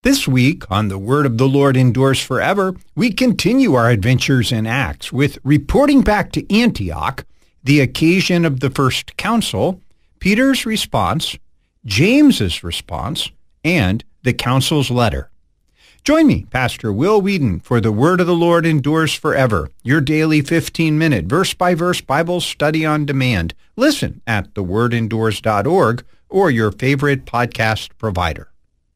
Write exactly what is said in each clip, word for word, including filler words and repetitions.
This week on The Word of the Lord Endures Forever, we continue our adventures in Acts with reporting back to Antioch, the occasion of the first council, Peter's response, James's response, and the council's letter. Join me, Pastor Will Whedon, for The Word of the Lord Endures Forever, your daily fifteen-minute verse-by-verse Bible study on demand. Listen at the word endures dot org or your favorite podcast provider.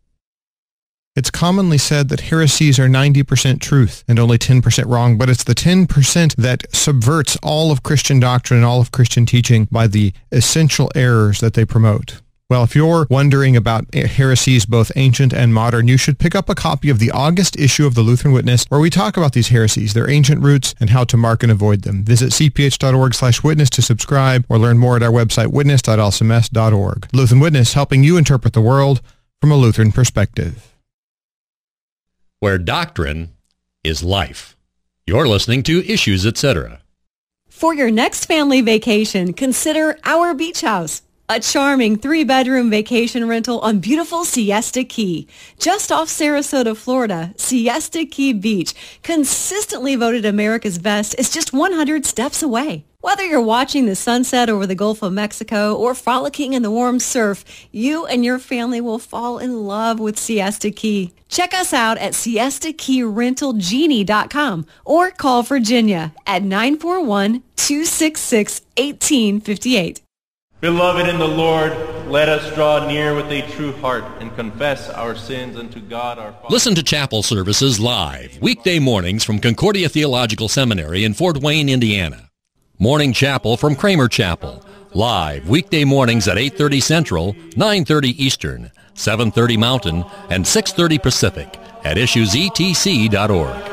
It's commonly said that heresies are ninety percent truth and only ten percent wrong, but it's the ten percent that subverts all of Christian doctrine and all of Christian teaching by the essential errors that they promote. Well, if you're wondering about heresies, both ancient and modern, you should pick up a copy of the August issue of the Lutheran Witness, where we talk about these heresies, their ancient roots, and how to mark and avoid them. Visit c p h dot org slash witness to subscribe, or learn more at our website, witness dot l c m s dot org. Lutheran Witness, helping you interpret the world from a Lutheran perspective. Where doctrine is life. You're listening to Issues, et cetera. For your next family vacation, consider Our Beach House, a charming three-bedroom vacation rental on beautiful Siesta Key. Just off Sarasota, Florida, Siesta Key Beach, consistently voted America's best, is just one hundred steps away. Whether you're watching the sunset over the Gulf of Mexico or frolicking in the warm surf, you and your family will fall in love with Siesta Key. Check us out at siesta key rental genie dot com or call Virginia at nine four one, two six six, one eight five eight. Beloved in the Lord, let us draw near with a true heart and confess our sins unto God our Father. Listen to chapel services live, weekday mornings from Concordia Theological Seminary in Fort Wayne, Indiana. Morning Chapel from Kramer Chapel, live weekday mornings at eight thirty Central, nine thirty Eastern, seven thirty Mountain, and six thirty Pacific at issues e t c dot org.